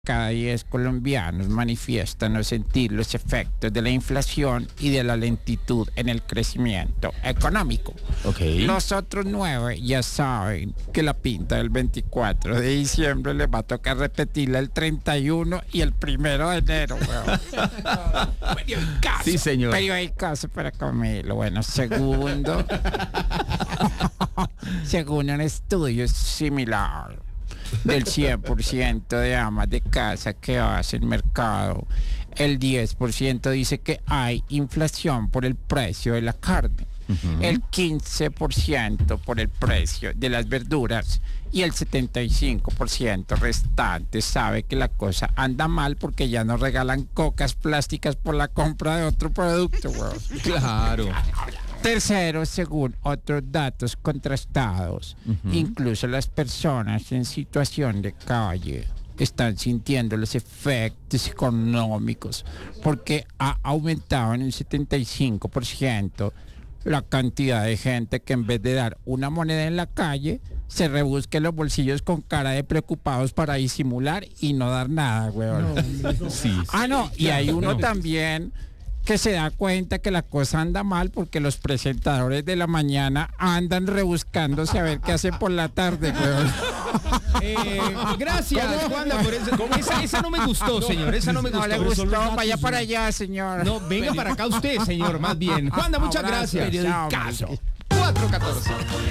Cada 10 colombianos manifiestan no sentir los efectos de la inflación y de la lentitud en el crecimiento económico. Okay. Los otros 9 ya saben que la pinta del 24 de diciembre les va a tocar repetirla el 31 y el 1 de enero, weón. Periodicazo. Sí, señor. Periodicazo para Camilo. Bueno, segundo. Según un estudio similar del 100% de amas de casa que hacen mercado, el 10% dice que hay inflación por el precio de la carne, el 15% por el precio de las verduras y el 75% restante sabe que la cosa anda mal porque ya no regalan cocas plásticas por la compra de otro producto, weón. Claro. Tercero, según otros datos contrastados, incluso las personas en situación de calle están sintiendo los efectos económicos porque ha aumentado en un 75% la cantidad de gente que en vez de dar una moneda en la calle se rebusque los bolsillos con cara de preocupados para disimular y no dar nada, weón. Sí. No, y hay uno también que se da cuenta que la cosa anda mal porque los presentadores de la mañana andan rebuscándose a ver qué hacen por la tarde, weón. Gracias, Juanda, por eso. Esa no me gustó, señor. Esa no me gustó. No le gustó, vaya para allá, señor. No, venga para acá usted, señor, más bien. Juanda, muchas gracias. Periodicazo. 4:14.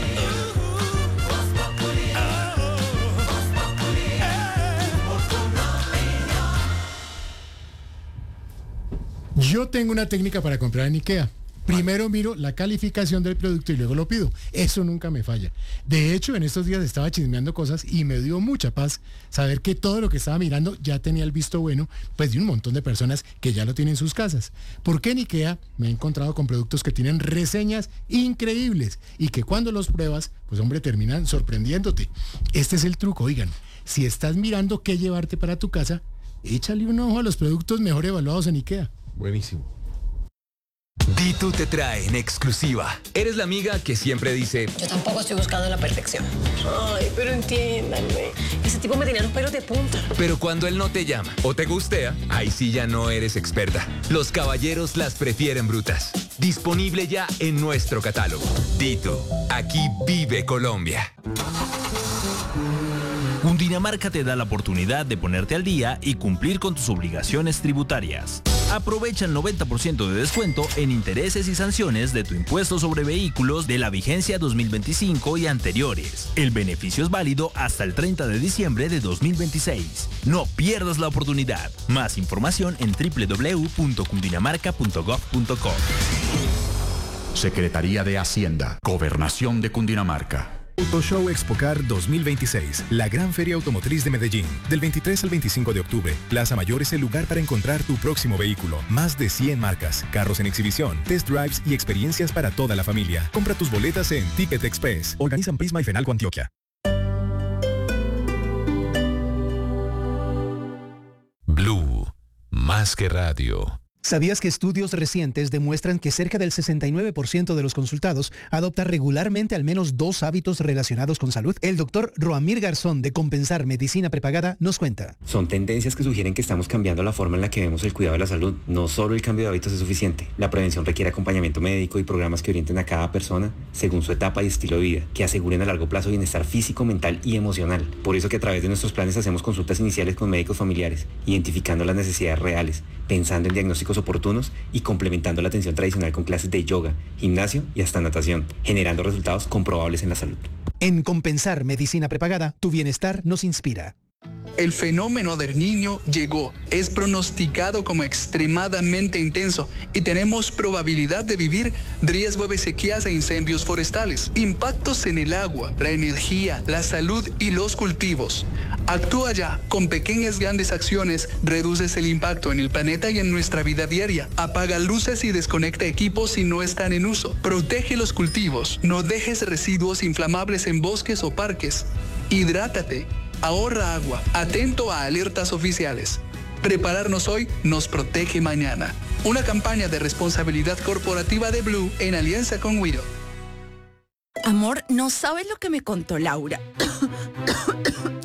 Yo tengo una técnica para comprar en IKEA. Primero miro la calificación del producto y luego lo pido. Eso nunca me falla. De hecho, en estos días estaba chismeando cosas y me dio mucha paz saber que todo lo que estaba mirando ya tenía el visto bueno, pues de un montón de personas que ya lo tienen en sus casas. Porque en IKEA me he encontrado con productos que tienen reseñas increíbles y que cuando los pruebas, pues hombre, terminan sorprendiéndote. Este es el truco, oigan. Si estás mirando qué llevarte para tu casa, échale un ojo a los productos mejor evaluados en IKEA. Buenísimo. Dito te trae en exclusiva. Eres la amiga que siempre dice: yo tampoco estoy buscando la perfección. Ay, pero entiéndanme. Ese tipo me tenía los pelos de punta. Pero cuando él no te llama o te gustea, ahí sí ya no eres experta. Los caballeros las prefieren brutas. Disponible ya en nuestro catálogo. Dito, aquí vive Colombia. Cundinamarca te da la oportunidad de ponerte al día y cumplir con tus obligaciones tributarias. Aprovecha el 90% de descuento en intereses y sanciones de tu impuesto sobre vehículos de la vigencia 2025 y anteriores. El beneficio es válido hasta el 30 de diciembre de 2026. No pierdas la oportunidad. Más información en www.cundinamarca.gov.co. Secretaría de Hacienda, Gobernación de Cundinamarca. Autoshow Expocar 2026, la gran feria automotriz de Medellín. Del 23 al 25 de octubre, Plaza Mayor es el lugar para encontrar tu próximo vehículo. Más de 100 marcas, carros en exhibición, test drives y experiencias para toda la familia. Compra tus boletas en Ticket Express. Organizan Prisma y Fenalco Antioquia. Blue, más que radio. ¿Sabías que estudios recientes demuestran que cerca del 69% de los consultados adopta regularmente al menos 2 hábitos relacionados con salud? El doctor Roamir Garzón de Compensar Medicina Prepagada nos cuenta. Son tendencias que sugieren que estamos cambiando la forma en la que vemos el cuidado de la salud. No solo el cambio de hábitos es suficiente. La prevención requiere acompañamiento médico y programas que orienten a cada persona según su etapa y estilo de vida, que aseguren a largo plazo bienestar físico, mental y emocional. Por eso que a través de nuestros planes hacemos consultas iniciales con médicos familiares, identificando las necesidades reales, pensando en diagnósticos oportunos y complementando la atención tradicional con clases de yoga, gimnasio y hasta natación, generando resultados comprobables en la salud. En Compensar Medicina Prepagada, tu bienestar nos inspira. El fenómeno del Niño llegó, es pronosticado como extremadamente intenso y tenemos probabilidad de vivir riesgo de sequías e incendios forestales, impactos en el agua, la energía, la salud y los cultivos. Actúa ya, con pequeñas grandes acciones reduces el impacto en el planeta y en nuestra vida diaria. Apaga luces y desconecta equipos si no están en uso. Protege los cultivos, no dejes residuos inflamables en bosques o parques. Hidrátate. Ahorra agua, atento a alertas oficiales. Prepararnos hoy nos protege mañana. Una campaña de responsabilidad corporativa de Blue en alianza con Wido. Amor, no sabes lo que me contó Laura.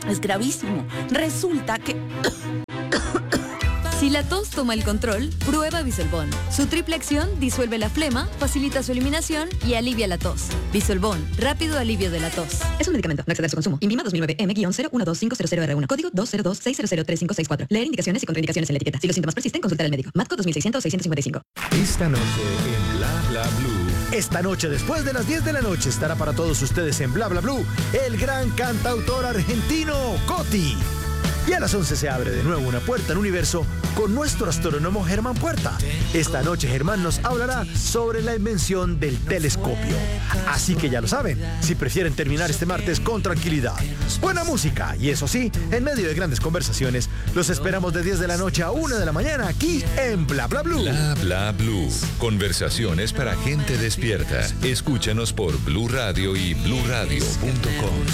Es gravísimo. Resulta que... Si la tos toma el control, prueba Bisolbón. Su triple acción disuelve la flema, facilita su eliminación y alivia la tos. Bisolbón, rápido alivio de la tos. Es un medicamento, no exceder su consumo. INVIMA 2009 M-012500R1, código 202-6003564. Leer indicaciones y contraindicaciones en la etiqueta. Si los síntomas persisten, consultar al médico. MATCO 2600-655. Esta noche en Bla Bla Blue. Esta noche, después de las 10 de la noche, estará para todos ustedes en Bla Bla Blue el gran cantautor argentino Coti. Y a las 11 se abre de nuevo una puerta al universo con nuestro astrónomo Germán Puerta. Esta noche Germán nos hablará sobre la invención del telescopio. Así que ya lo saben, si prefieren terminar este martes con tranquilidad, buena música y eso sí, en medio de grandes conversaciones, los esperamos de 10 de la noche a 1 de la mañana aquí en Bla Bla Blue. Bla Bla Blue. Conversaciones para gente despierta. Escúchanos por Blue Radio y bluradio.com.